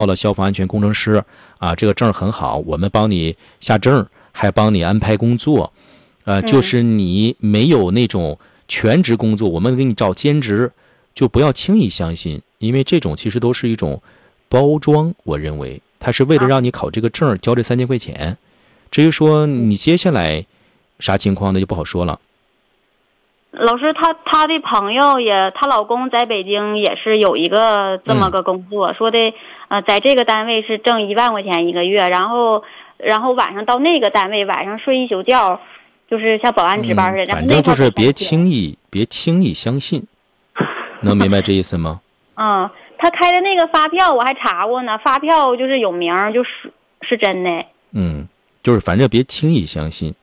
报了消防安全工程师啊，这个证很好，我们帮你下证，还帮你安排工作，就是你没有那种全职工作，我们给你找兼职，就不要轻易相信，因为这种其实都是一种包装，我认为它是为了让你考这个证交这3000块钱。至于说你接下来啥情况呢，就不好说了。 老师，她的朋友她老公在北京也是有一个这么个工作，说的在这个单位是挣1万块钱一个月，然后晚上到那个单位晚上睡一宿觉，就是像保安值班似的。 反正就是别轻易相信，能明白这意思吗？ 他开的那个发票我还查过呢，发票就是有名，是真的。 就是反正别轻易相信。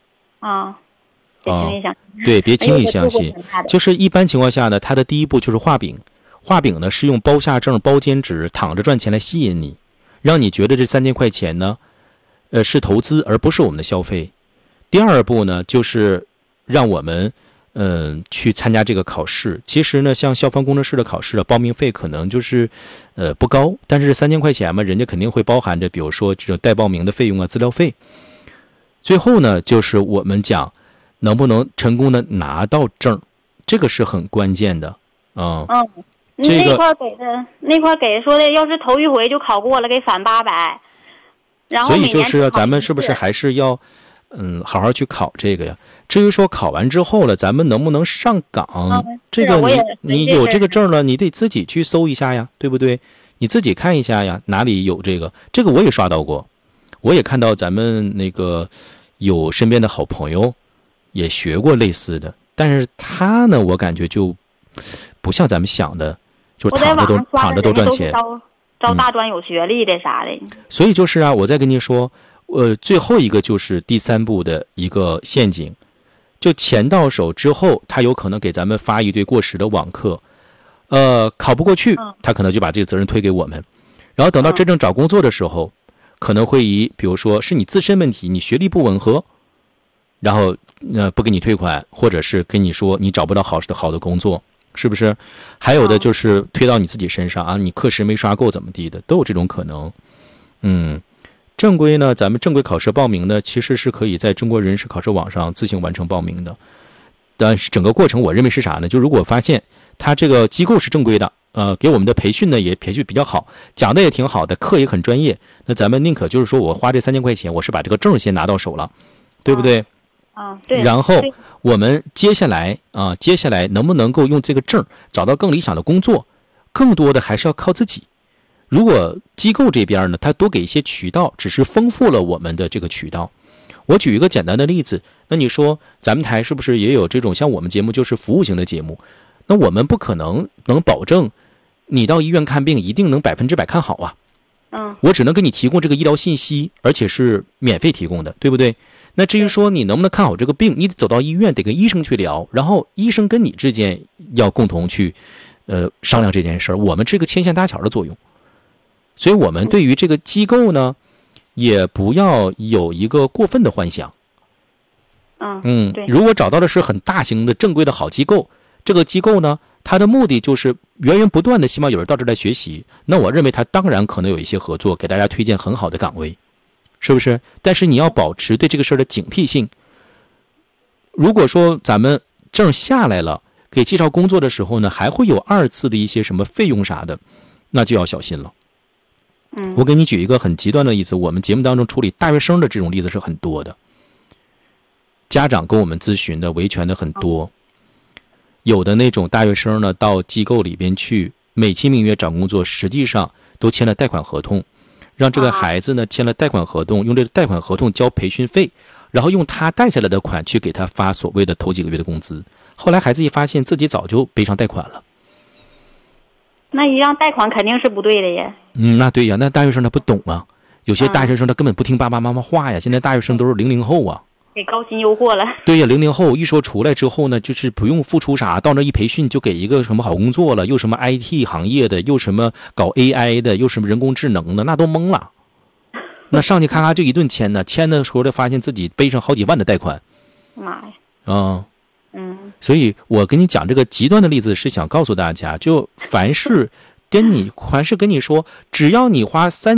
对，别轻易相信。就是一般情况下呢，他的第一步就是画饼。画饼呢是用包下证、包兼职、躺着赚钱来吸引你，让你觉得这3000块钱呢，是投资而不是我们的消费。第二步呢，就是让我们去参加这个考试。其实呢，像消防工程师的考试报名费可能就是不高，但是3000块钱嘛，人家肯定会包含着，比如说这种带报名的费用啊、资料费。最后呢，就是我们讲能不能成功的拿到证，这个是很关键的。这个那块给说的，要是头一回就考过了，给返800。然后所以就是咱们是不是还是要好好去考这个呀？至于说考完之后了，咱们能不能上岗，这个你有这个证了，你得自己去搜一下呀，对不对？你自己看一下呀，哪里有这个我也刷到过，我也看到咱们那个有身边的好朋友也学过类似的，但是他呢，我感觉就不像咱们想的，就躺着都赚钱， 招大专有学历的啥的。 所以就是我再跟您说，最后一个就是第3步的一个陷阱，就钱到手之后，他有可能给咱们发一堆过时的网课，考不过去，他可能就把这个责任推给我们，然后等到真正找工作的时候，可能会比如说是你自身问题，你学历不吻合，然后不给你退款，或者是跟你说你找不到好的工作，是不是？还有的就是推到你自己身上你课时没刷够怎么地的，都有这种可能。正规呢，咱们正规考试报名呢，其实是可以在中国人事考试网上自行完成报名的。但是整个过程我认为是啥呢？就如果发现他这个机构是正规的，给我们的培训呢也培训比较好，讲的也挺好的，课也很专业，那咱们宁可就是说我花这3000块钱，我是把这个证先拿到手了，对不对？ 对。 然后我们接下来能不能够用这个证找到更理想的工作，更多的还是要靠自己。如果机构这边呢，它多给一些渠道，只是丰富了我们的这个渠道。我举一个简单的例子，那你说咱们台是不是也有这种像我们节目就是服务型的节目？那我们不可能保证你到医院看病一定能100%看好啊。我只能给你提供这个医疗信息，而且是免费提供的，对不对？那至于说你能不能看好这个病，你得走到医院，得跟医生去聊，然后医生跟你之间要共同去商量这件事儿，我们这个牵线搭桥的作用。所以我们对于这个机构呢，也不要有一个过分的幻想。如果找到的是很大型的正规的好机构，这个机构呢，它的目的就是源源不断的希望有人到这来学习，那我认为它当然可能有一些合作，给大家推荐很好的岗位，是不是？但是你要保持对这个事儿的警惕性。如果说咱们证下来了，给介绍工作的时候呢，还会有2次的一些什么费用啥的，那就要小心了。我给你举一个很极端的例子，我们节目当中处理大学生的这种例子是很多的，家长跟我们咨询的维权的很多，有的那种大学生呢，到机构里边去美其名曰找工作，实际上都签了贷款合同，让这个孩子呢签了贷款合同，用这个贷款合同交培训费，然后用他贷下来的款去给他发所谓的头几个月的工资，后来孩子一发现自己早就背上贷款了。 那一样贷款肯定是不对的呀。 那对呀，那大学生他不懂啊，有些大学生他根本不听爸爸妈妈话呀。现在大学生都是00后啊， 给高薪诱惑了。 对呀，00后一说出来之后呢，就是不用付出啥，到那一培训就给一个什么好工作了，又什么 IT 行业的，又什么搞 AI 的，又什么人工智能的，那都懵了。那上去咔咔就一顿签呢，签的时候发现自己背上好几万的贷款。 妈呀！ 所以我跟你讲这个极端的例子是想告诉大家，就凡是跟你说，只要你花